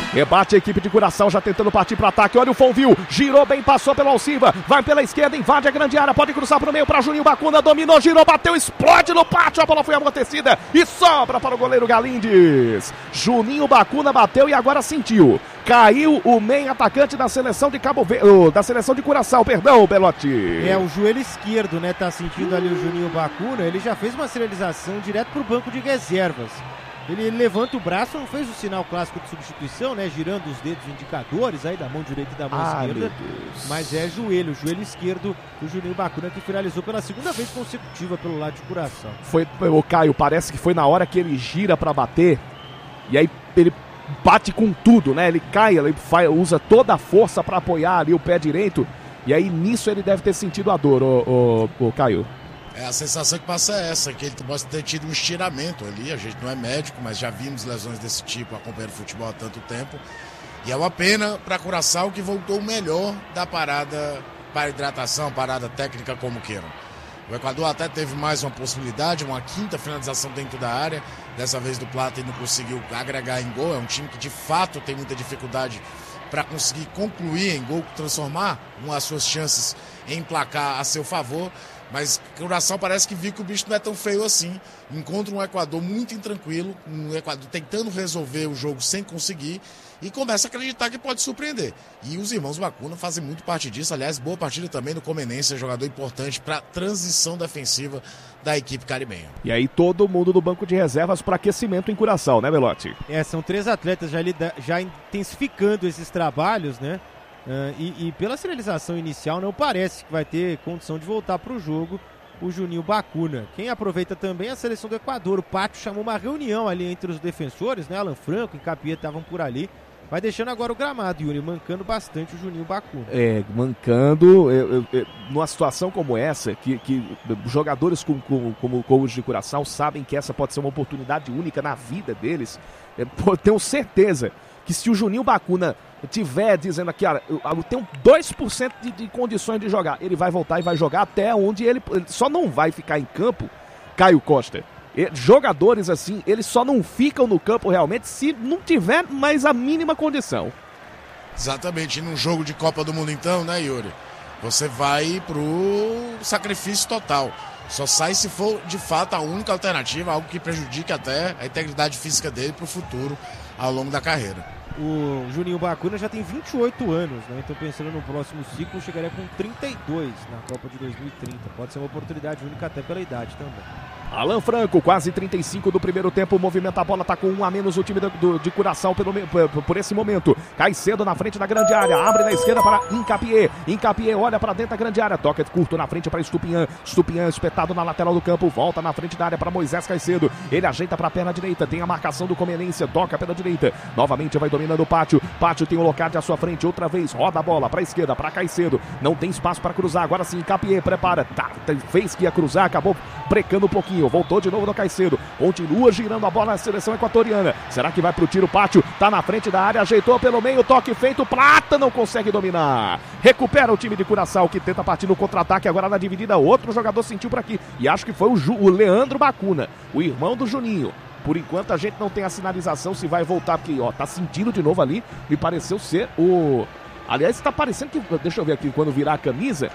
Rebate a equipe de Curaçao, já tentando partir para ataque. Olha o Fonville, girou bem, passou pelo Alciva. Vai pela esquerda, invade a grande área. Pode cruzar para o meio para Juninho Bacuna. Dominou, girou, bateu, explode no pátio. A bola foi amortecida e sobra para o goleiro Galindes. Juninho Bacuna bateu e agora sentiu. Caiu o meio atacante da seleção de Cabo Verde, oh, da seleção de Curaçao, perdão, Belotti. É, o joelho esquerdo, né, tá sentindo ali o Juninho Bacuna. Ele já fez uma sinalização direto pro banco de reservas. Ele levanta o braço, não fez o sinal clássico de substituição, né? Girando os dedos indicadores aí da mão direita e da mão ah, esquerda. Mas é joelho, joelho esquerdo do Juninho Bacuna, que finalizou pela segunda vez consecutiva pelo lado de Curaçao. Foi, o Caio, parece que foi na hora que ele gira pra bater. E aí ele bate com tudo, né? Ele cai, ele faz, usa toda a força pra apoiar ali o pé direito. E aí nisso ele deve ter sentido a dor, o, o, o Caio. É, a sensação que passa é essa, que ele pode ter tido um estiramento ali. A gente não é médico, mas já vimos lesões desse tipo acompanhando futebol há tanto tempo. E é uma pena para Curaçao, que voltou o melhor da parada para hidratação, parada técnica, como queiram. O Equador até teve mais uma possibilidade, uma quinta finalização dentro da área. Dessa vez do Plata e não conseguiu agregar em gol. É um time que de fato tem muita dificuldade para conseguir concluir em gol, transformar uma das suas chances em placar a seu favor. Mas o Curaçao parece que viu que o bicho não é tão feio assim. Encontra um Equador muito intranquilo, um Equador tentando resolver o jogo sem conseguir, e começa a acreditar que pode surpreender. E os irmãos Bacuna fazem muito parte disso. Aliás, boa partida também do Comenense, jogador importante para a transição defensiva da equipe caribenha. E aí todo mundo do banco de reservas para aquecimento em Curaçao, né, Belotti? É, são três atletas já, lida, já intensificando esses trabalhos, né? Uh, e, e pela sinalização inicial não parece que vai ter condição de voltar para o jogo o Juninho Bacuna. Quem aproveita também é a seleção do Equador. O Pátio chamou uma reunião ali entre os defensores, né? Alan Franco e Capia estavam por ali. Vai deixando agora o gramado, Yuri, mancando bastante o Juninho Bacuna. É, mancando, eu, eu, eu, numa situação como essa, que, que jogadores como, como, como, como os de Curaçao sabem que essa pode ser uma oportunidade única na vida deles. Eu tenho certeza que se o Juninho Bacuna tiver dizendo aqui, olha, eu, eu tenho dois por cento de, de condições de jogar, ele vai voltar e vai jogar até onde ele, ele só não vai ficar em campo, Caio Costa. E, jogadores assim, eles só não ficam no campo realmente se não tiver mais a mínima condição. Exatamente, e num jogo de Copa do Mundo então, né, Yuri? Você vai pro sacrifício total. Só sai se for de fato a única alternativa, algo que prejudique até a integridade física dele pro futuro ao longo da carreira. O Juninho Bacuna já tem vinte e oito anos, né? Então pensando no próximo ciclo, chegaria com trinta e dois na Copa de dois mil e trinta. Pode ser uma oportunidade única até pela idade também. Alan Franco, quase trinta e cinco do primeiro tempo, movimenta a bola, tá com um a menos o time do, do, de Curaçao pelo, por, por esse momento. Cai cedo na frente da grande área, abre na esquerda para Incapié. Incapié olha para dentro da grande área, toca curto na frente para Estupiñán. Estupiñán espetado na lateral do campo, volta na frente da área para Moisés Caicedo. Ele ajeita para a perna direita, tem a marcação do Comenense, toca pela direita. Novamente vai dominando o Pátio. Pátio tem o Locard à sua frente, outra vez, roda a bola para a esquerda, para Caicedo. Não tem espaço para cruzar, agora sim, Incapié prepara. Tá, fez que ia cruzar, acabou brecando um pouquinho, voltou de novo no Caicedo, continua girando a bola na seleção equatoriana. Será que vai pro tiro? Pátio tá na frente da área, ajeitou pelo meio, toque feito, Plata não consegue dominar. Recupera o time de Curaçao, que tenta partir no contra-ataque, agora na dividida, outro jogador sentiu por aqui, e acho que foi o, Ju, o Leandro Bacuna, o irmão do Juninho. Por enquanto a gente não tem a sinalização se vai voltar, porque ó, tá sentindo de novo ali, me pareceu ser o... Aliás, tá parecendo que, deixa eu ver aqui, quando virar a camisa,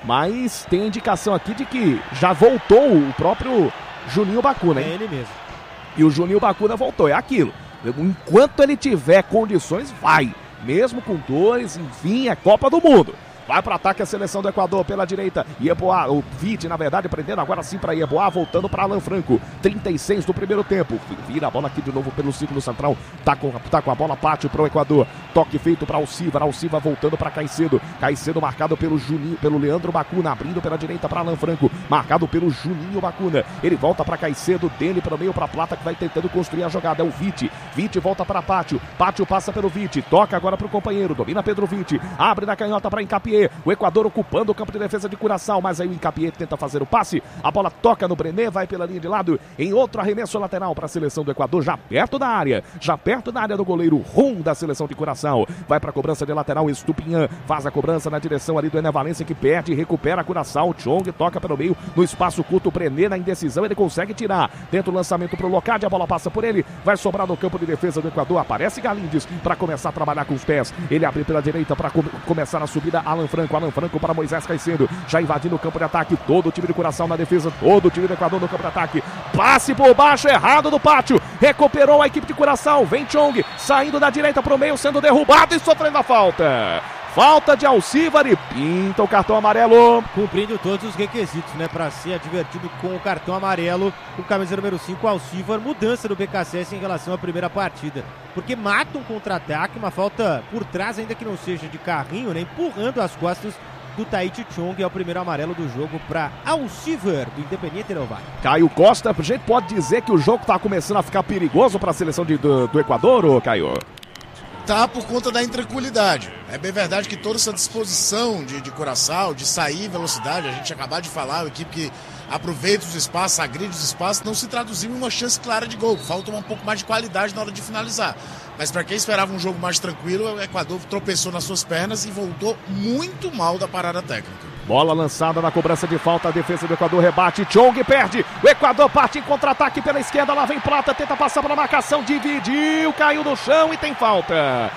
mas tem a indicação aqui de que já voltou o próprio Juninho Bacuna, hein? É ele mesmo. E o Juninho Bacuna voltou, é aquilo. Enquanto ele tiver condições, vai. Mesmo com dores, enfim, é Copa do Mundo. Vai para ataque a seleção do Equador pela direita. Ieboá, o Vite, na verdade, prendendo agora sim para Ieboá, voltando para Alan Franco. trinta e seis do primeiro tempo. Vira a bola aqui de novo pelo círculo central. Tá com, tá com a bola, Pátio para o Equador. Toque feito para Alciva. Alciva voltando para Caicedo. Caicedo marcado pelo Juninho, pelo Leandro Bacuna, abrindo pela direita para Alan Franco. Marcado pelo Juninho Bacuna. Ele volta para Caicedo, dele para o meio para Plata, que vai tentando construir a jogada. É o Vite. Vite volta para Pátio. Pátio passa pelo Vite. Toca agora para o companheiro. Domina Pedro Vite. Abre na canhota para Incapié. Incapié. O Equador ocupando o campo de defesa de Curaçao, mas aí o Incapié tenta fazer o passe. A bola toca no Brené, vai pela linha de lado em outro arremesso lateral para a seleção do Equador, já perto da área, já perto da área do goleiro Rum da seleção de Curaçao. Vai para a cobrança de lateral, Estupinhan faz a cobrança na direção ali do Ené Valência, que perde e recupera a Curaçao. Chong toca pelo meio no espaço curto, o Brené na indecisão, ele consegue tirar dentro do lançamento para o Locade, a bola passa por ele, vai sobrar no campo de defesa do Equador. Aparece Galindes para começar a trabalhar com os pés, ele abre pela direita para com começar a subida. Alan Franco, Alan Franco para Moisés Caicedo, já invadindo o campo de ataque, todo o time de Curaçao na defesa, todo o time do Equador no campo de ataque, passe por baixo, errado do Pátio, recuperou a equipe de Curaçao, vem Chong, saindo da direita para o meio, sendo derrubado e sofrendo a falta. Falta de Alcívar e pinta o cartão amarelo. Cumprindo todos os requisitos, né, para ser advertido com o cartão amarelo. O camisa número cinco, Alcívar, mudança do B K C S em relação à primeira partida. Porque mata um contra-ataque, uma falta por trás, ainda que não seja de carrinho, né, empurrando as costas do Tahiti Chong. É o primeiro amarelo do jogo para Alcívar, do Independiente Del Valle. Caio Costa, a gente pode dizer que o jogo está começando a ficar perigoso para a seleção de, do, do Equador, ou Caio? Tá por conta da intranquilidade. É bem verdade que toda essa disposição de, de Curaçao, de sair em velocidade, a gente acabou de falar, a equipe que aproveita os espaços, agride os espaços, não se traduziu em uma chance clara de gol. Falta um pouco mais de qualidade na hora de finalizar. Mas para quem esperava um jogo mais tranquilo, o Equador tropeçou nas suas pernas e voltou muito mal da parada técnica. Bola lançada na cobrança de falta, a defesa do Equador rebate, Chong perde, o Equador parte em contra-ataque pela esquerda, lá vem Plata, tenta passar pela marcação, dividiu, caiu no chão e tem falta.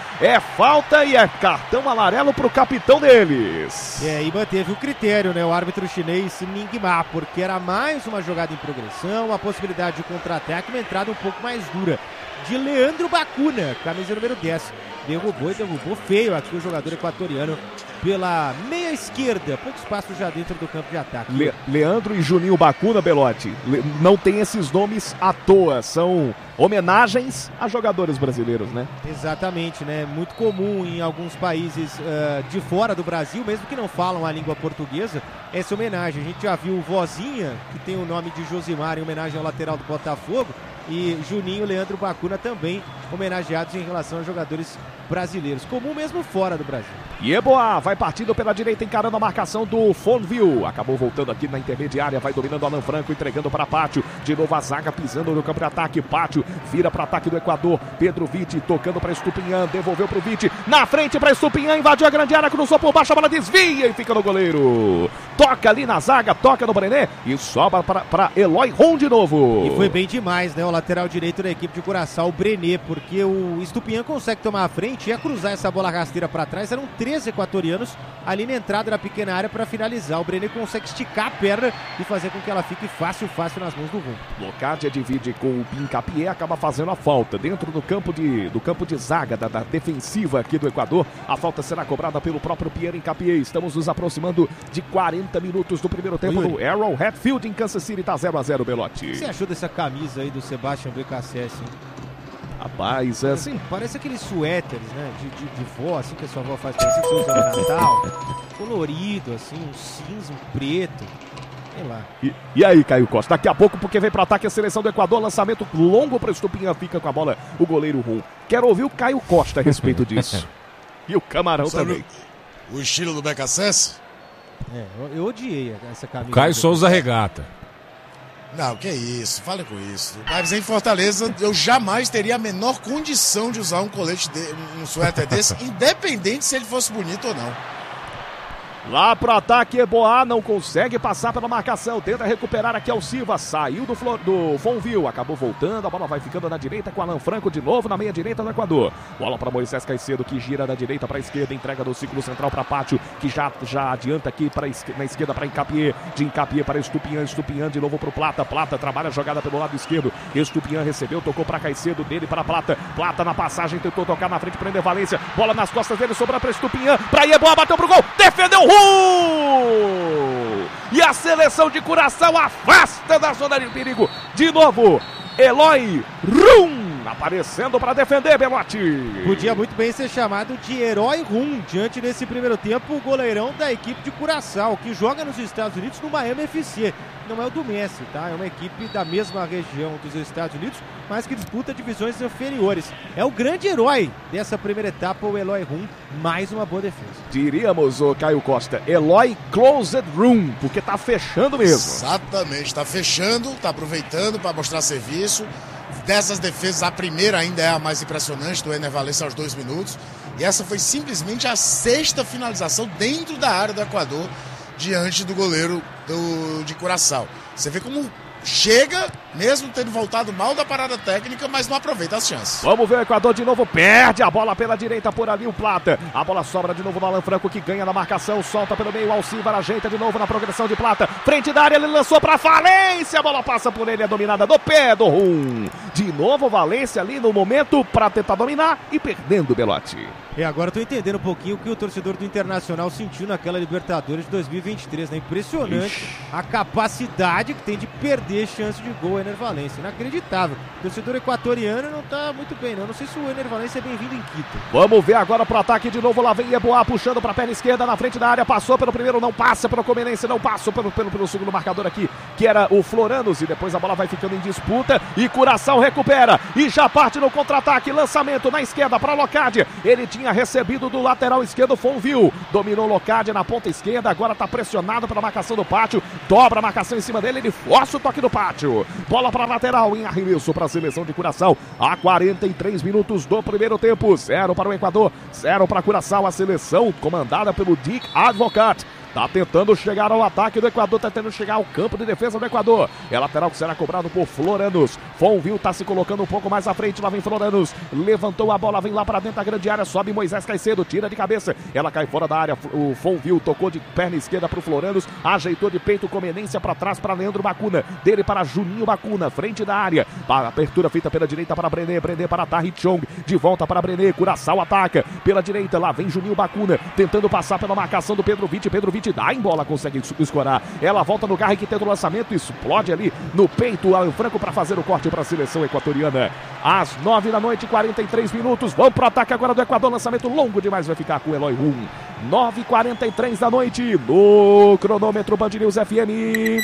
É falta e é cartão amarelo pro capitão deles. É, e manteve o critério, né, o árbitro chinês Ming Ma, porque era mais uma jogada em progressão, a possibilidade de contra-ataque, uma entrada um pouco mais dura de Leandro Bacuna, camisa número dez. Derrubou e derrubou feio aqui o jogador equatoriano pela meia esquerda. Pouco espaço já dentro do campo de ataque. Le Leandro e Juninho Bacuna, Belotti, Le não tem esses nomes à toa. São homenagens a jogadores brasileiros, né? Exatamente, né? Muito comum em alguns países uh, de fora do Brasil, mesmo que não falam a língua portuguesa, essa homenagem. A gente já viu Vozinha, que tem o nome de Josimar, em homenagem ao lateral do Botafogo, e Juninho e Leandro Bacuna também homenageados em relação a jogadores brasileiros, comum mesmo fora do Brasil. Yeboah vai partindo pela direita, encarando a marcação do Fonville, acabou voltando aqui na intermediária, vai dominando Alan Franco, entregando para Pátio, de novo a zaga pisando no campo de ataque, Pátio vira para ataque do Equador, Pedro Vitti tocando para Estupinhan, devolveu para o Vitti, na frente para Estupinhan, invadiu a grande área, cruzou por baixo, a bola desvia e fica no goleiro, toca ali na zaga, toca no Brené e sobra para Eloy Rum de novo. E foi bem demais, né, o lateral direito da equipe de Curaçao, o Brené, porque o Estupinhan consegue tomar a frente e ia cruzar essa bola rasteira para trás, eram três equatorianos ali na entrada da pequena área para finalizar. O Brené consegue esticar a perna e fazer com que ela fique fácil, fácil nas mãos do Rum. Locádia divide com o Incapié, acaba fazendo a falta dentro do campo de, do campo de zaga da, da defensiva aqui do Equador. A falta será cobrada pelo próprio Pierre Incapié. Estamos nos aproximando de quarenta minutos do primeiro tempo no Arrowhead Field em Kansas City. Tá zero a zero, Belotti. O que você achou dessa camisa aí do Sebastian B K C S? Rapaz, é assim. Parece aqueles suéteres, né? De, de, de vó, assim que a sua avó faz, parece que você usa no Natal. Colorido, assim, um cinza, um preto. Sei lá. E, e aí, Caio Costa? Daqui a pouco, porque vem para ataque a seleção do Equador, lançamento longo para o Estupinhan, fica com a bola o goleiro Rum. Quero ouvir o Caio Costa a respeito disso. E o Camarão Sobre também. O estilo do B K C S? É, eu, eu odiei essa camisa. Caio Souza Regata. Não, que isso, fala com isso. Mas em Fortaleza eu jamais teria a menor condição de usar um colete, de, um suéter desse, independente se ele fosse bonito ou não. Lá pro ataque, Yeboah não consegue passar pela marcação, tenta recuperar aqui ao Silva, saiu do, Flor, do Fonville, acabou voltando, a bola vai ficando na direita com Alan Franco de novo na meia direita do Equador. Bola para Moisés Caicedo, que gira da direita para a esquerda, entrega do círculo central para Pátio, que já, já adianta aqui pra, na esquerda para Incapié, de Incapié para Estupinhan, Estupinhan de novo para o Plata, Plata trabalha a jogada pelo lado esquerdo, Estupinhan recebeu, tocou para Caicedo, dele para Plata, Plata na passagem, tentou tocar na frente para Ené Valência, bola nas costas dele, sobra para Estupinhan, para Yeboah, bateu pro gol, defendeu o e a seleção de Curaçao afasta da zona de perigo. De novo, Eloy Rum aparecendo para defender, Belotti. Podia muito bem ser chamado de herói rum diante desse primeiro tempo, o goleirão da equipe de Curaçao, que joga nos Estados Unidos no Miami F C. Não é o do Messi, tá? É uma equipe da mesma região dos Estados Unidos, mas que disputa divisões inferiores. É o grande herói dessa primeira etapa, o Eloy Rum, mais uma boa defesa. Diríamos, o Caio Costa, Eloy Closed Room, porque tá fechando mesmo. Exatamente, tá fechando, tá aproveitando para mostrar serviço. Dessas defesas, a primeira ainda é a mais impressionante, do Ener Valencia aos dois minutos. E essa foi simplesmente a sexta finalização dentro da área do Equador, diante do goleiro do, de Curaçao. Você vê como chega, mesmo tendo voltado mal da parada técnica, mas não aproveita as chances. Vamos ver o Equador de novo, perde a bola pela direita por ali o Plata. A bola sobra de novo no Alan Franco, que ganha na marcação, solta pelo meio, Alcivar ajeita de novo na progressão de Plata. Frente da área, ele lançou pra Valência, a bola passa por ele, é dominada do pé do Rum. De novo Valência ali no momento pra tentar dominar e perdendo o Belotti. E agora eu tô entendendo um pouquinho o que o torcedor do Internacional sentiu naquela Libertadores de dois mil e vinte e três, né? Impressionante. Ixi. A capacidade que tem de perder chance de gol, Ener Valencia. Inacreditável. O torcedor equatoriano não tá muito bem, não. Não sei se o Ener Valencia é bem-vindo em Quito. Vamos ver agora pro ataque de novo. Lá vem Yeboah puxando pra perna esquerda na frente da área. Passou pelo primeiro, não passa pelo Comenense, não passa pelo, pelo, pelo segundo marcador aqui, que era o Floranos. E depois a bola vai ficando em disputa. E Curaçao recupera. E já parte no contra-ataque. Lançamento na esquerda pra Locádia. Ele tinha recebido do lateral esquerdo, Fonville. Dominou Locádia na ponta esquerda. Agora tá pressionado pela marcação do Pátio. Dobra a marcação em cima dele. Ele força o toque do Pátio. Bola para lateral em arremesso para a seleção de Curaçao. A quarenta e três minutos do primeiro tempo. Zero para o Equador, zero para Curaçao. A seleção comandada pelo Dick Advocat tá tentando chegar ao ataque do Equador, tá tentando chegar ao campo de defesa do Equador. É lateral que será cobrado por Floranos. Fonville tá se colocando um pouco mais à frente, lá vem Floranos. Levantou a bola, vem lá para dentro da grande área, sobe Moisés Caicedo, tira de cabeça. Ela cai fora da área, o Fonville tocou de perna esquerda pro Floranos, ajeitou de peito, Comenência para trás para Leandro Bacuna. Dele para Juninho Bacuna, frente da área. A abertura feita pela direita para Brené, Brené para Tahir Chong, de volta para Brené, Curaçao ataca. Pela direita, lá vem Juninho Bacuna, tentando passar pela marcação do Pedro Vitti, Pedro Vitti dá em bola, consegue escorar. Ela volta no Garri, que tenta o lançamento, explode ali no peito, Alan Franco para fazer o corte para a seleção equatoriana. Às nove da noite, quarenta e três minutos. Vamos pro ataque agora do Equador. Lançamento longo demais, vai ficar com o Eloy Rum. nove e quarenta e três da noite no cronômetro Band News F M.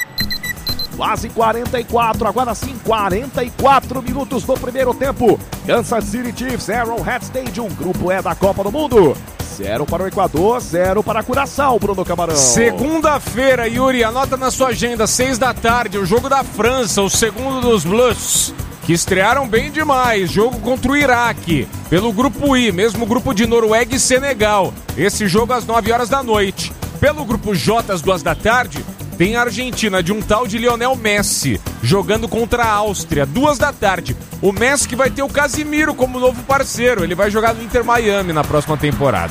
Quase quarenta e quatro, agora sim, quarenta e quatro minutos do primeiro tempo. Kansas City Chiefs, Arrowhead Stadium, grupo E da Copa do Mundo. Zero para o Equador, zero para Curaçao, Bruno Camarão. Segunda-feira, Yuri, anota na sua agenda, seis da tarde, o jogo da França, o segundo dos Blues, que estrearam bem demais, jogo contra o Iraque, pelo grupo I, mesmo grupo de Noruega e Senegal. Esse jogo às nove horas da noite. Pelo grupo J, às duas da tarde, tem a Argentina de um tal de Lionel Messi, jogando contra a Áustria, duas da tarde. O Messi que vai ter o Casimiro como novo parceiro, ele vai jogar no Inter Miami na próxima temporada.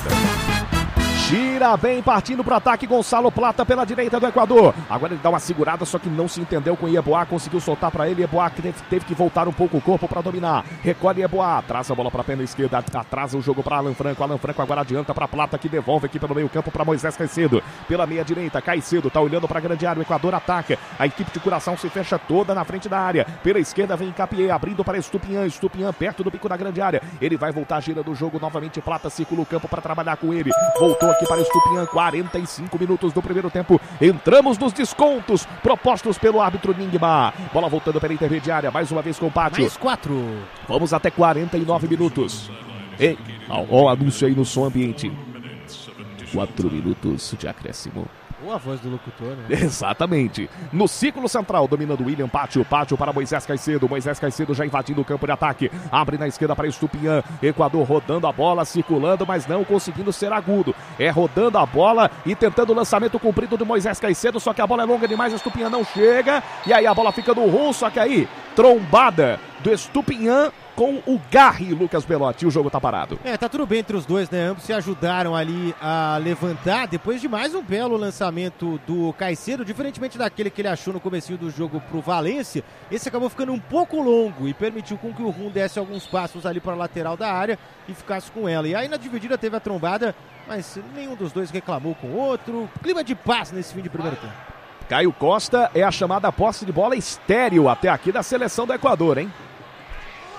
Gira bem, partindo para o ataque, Gonçalo Plata pela direita do Equador. Agora ele dá uma segurada, só que não se entendeu com o Yeboah, conseguiu soltar para ele. Yeboah teve, teve que voltar um pouco o corpo para dominar. Recolhe Yeboah, traz a bola para a perna esquerda, atrasa o jogo para Alan Franco. Alan Franco agora adianta para Plata, que devolve aqui pelo meio campo para Moisés Caicedo. Pela meia direita, Caicedo tá olhando para a grande área, o Equador ataca. A equipe de Curaçao se fecha toda na frente da área. Pela esquerda vem Capié, abrindo para Estupinhan. Estupinhan perto do bico da grande área. Ele vai voltar, gira do jogo novamente. Plata circula o campo para trabalhar com ele. Voltou aqui para Estupinhan. quarenta e cinco minutos do primeiro tempo. Entramos nos descontos propostos pelo árbitro Ningma. Bola voltando pela intermediária, mais uma vez com o Pátio. Mais quatro. Vamos até quarenta e nove minutos. E, ó, ó, o anúncio aí no som ambiente. quatro minutos de acréscimo. Boa voz do locutor, né? Exatamente. No círculo central, dominando William Pátio. Pátio para Moisés Caicedo. Moisés Caicedo já invadindo o campo de ataque. Abre na esquerda para Estupinhan. Equador rodando a bola, circulando, mas não conseguindo ser agudo. É rodando a bola e tentando o lançamento comprido do Moisés Caicedo. Só que a bola é longa demais, Estupinhan não chega. E aí a bola fica no Rum, só que aí, trombada do Estupinhan com o Garri, Lucas Belotti. O jogo tá parado. É, tá tudo bem entre os dois, né? Ambos se ajudaram ali a levantar depois de mais um belo lançamento do Caicedo, diferentemente daquele que ele achou no comecinho do jogo pro Valência. Esse acabou ficando um pouco longo e permitiu com que o Rum desse alguns passos ali para a lateral da área e ficasse com ela. E aí na dividida teve a trombada, mas nenhum dos dois reclamou com o outro. Clima de paz nesse fim de primeiro tempo. Caio Costa, é a chamada posse de bola estéril até aqui da seleção do Equador, hein?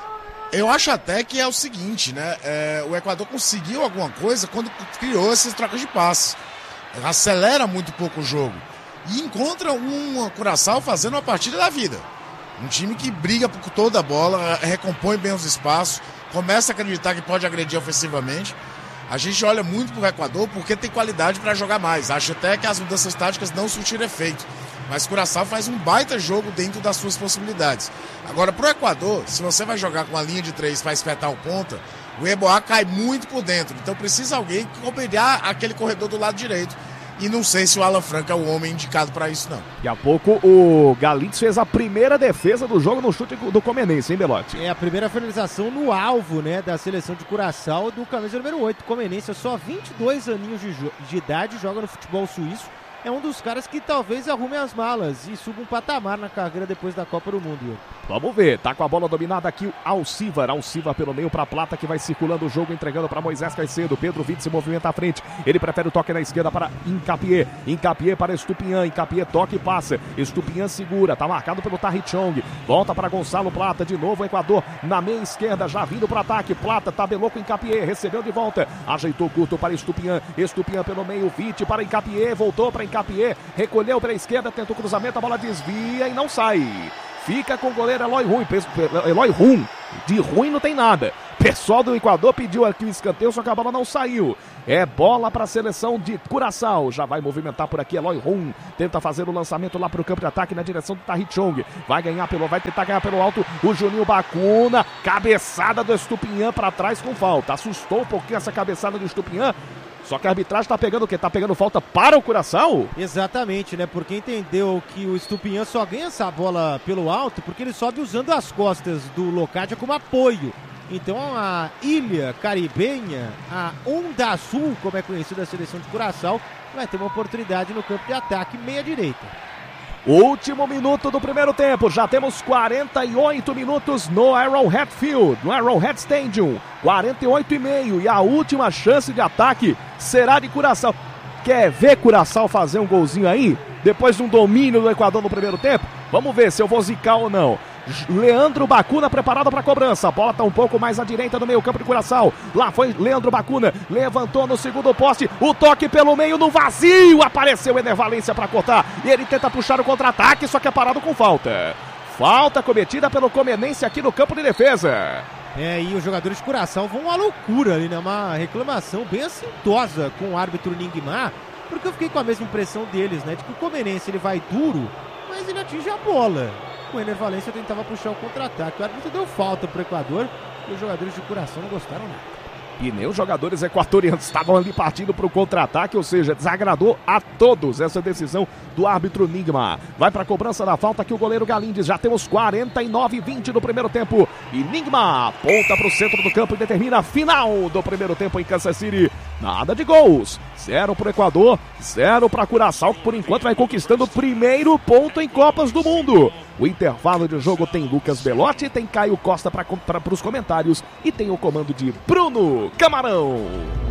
Eu acho até que é o seguinte, né? É, o Equador conseguiu alguma coisa quando criou essas trocas de passes. Acelera muito pouco o jogo. E encontra um Curaçao fazendo uma partida da vida. Um time que briga por toda a bola, recompõe bem os espaços, começa a acreditar que pode agredir ofensivamente. A gente olha muito pro Equador porque tem qualidade para jogar mais. Acho até que as mudanças táticas não surtiram efeito. Mas Curaçao faz um baita jogo dentro das suas possibilidades. Agora, pro Equador, se você vai jogar com uma linha de três para espetar o ponta, o Eboá cai muito por dentro. Então precisa alguém cobrir aquele corredor do lado direito. E não sei se o Alan Franco é o homem indicado para isso, não. Daqui a pouco o Galíndez fez a primeira defesa do jogo no chute do Comenense, hein, Belotti? É a primeira finalização no alvo, né, da seleção de Curaçao do camisa número oito. Comenense, só vinte e dois aninhos de, de idade, joga no futebol suíço. É um dos caras que talvez arrume as malas e suba um patamar na carreira depois da Copa do Mundo. Vamos ver, tá com a bola dominada aqui o Alcivar, Alcivar pelo meio pra Plata que vai circulando o jogo, entregando para Moisés Caicedo. Pedro Vitor se movimenta à frente, ele prefere o toque na esquerda para Incapié, Incapié para Estupiñán, Incapié toque e passa, Estupiñán segura, tá marcado pelo Tarrichong, volta para Gonçalo Plata, de novo o Equador na meia esquerda, já vindo para ataque, Plata tabelou com Incapié, recebeu de volta, ajeitou curto para Estupiñán, Estupiñán pelo meio, Vite para Incapié, voltou para Incapié, recolheu para a esquerda, tentou cruzamento, a bola desvia e não sai. Fica com o goleiro Eloy Rum. Eloy Rum. De ruim não tem nada. Pessoal do Equador pediu aqui o escanteio, só que a bola não saiu. É bola para a seleção de Curaçao. Já vai movimentar por aqui Eloy Rum. Tenta fazer o lançamento lá para o campo de ataque na direção do Tarrichong. Vai ganhar pelo, vai tentar ganhar pelo alto o Juninho Bacuna. Cabeçada do Estupiñán para trás com falta. Assustou um pouquinho essa cabeçada do Estupiñán. Só que a arbitragem tá pegando o quê? Tá pegando falta para o Curaçao? Exatamente, né? Porque entendeu que o Estupiñán só ganha essa bola pelo alto porque ele sobe usando as costas do Locadia como apoio. Então a ilha caribenha, a Onda Azul, como é conhecida a seleção de Curaçao, vai ter uma oportunidade no campo de ataque meia-direita. Último minuto do primeiro tempo, já temos quarenta e oito minutos no Arrowhead Field, no Arrowhead Stadium, quarenta e oito e meio, e a última chance de ataque será de Curaçao. Quer ver Curaçao fazer um golzinho aí? Depois de um domínio do Equador no primeiro tempo? Vamos ver se eu vou zicar ou não. Leandro Bacuna preparado para a cobrança. A bola está um pouco mais à direita do meio campo de Curaçao. Lá foi Leandro Bacuna. Levantou no segundo poste. O toque pelo meio no vazio. Apareceu o Ener Valência para cortar. E ele tenta puxar o contra-ataque, só que é parado com falta. Falta cometida pelo Comenense aqui no campo de defesa. É, e os jogadores de Curaçao vão à loucura ali, né? Uma reclamação bem assintosa com o árbitro Ningmar. Porque eu fiquei com a mesma impressão deles, né? De que o Comenense ele vai duro, mas ele atinge a bola. O Ener Valência tentava puxar o contra-ataque. O árbitro deu falta pro Equador e os jogadores de Curaçao não gostaram nada. E nem os jogadores equatorianos estavam ali partindo para o contra-ataque, ou seja, desagradou a todos essa decisão do árbitro Ningmar. Vai para a cobrança da falta aqui o goleiro Galíndez. Já temos quarenta e nove e vinte no primeiro tempo. E Ningmar aponta para o centro do campo e determina a final do primeiro tempo em Kansas City. Nada de gols. Zero para o Equador, zero para Curaçao, que por enquanto vai conquistando o primeiro ponto em Copas do Mundo. O intervalo de jogo tem Lucas Belotti, tem Caio Costa para os comentários e tem o comando de Bruno Camarão.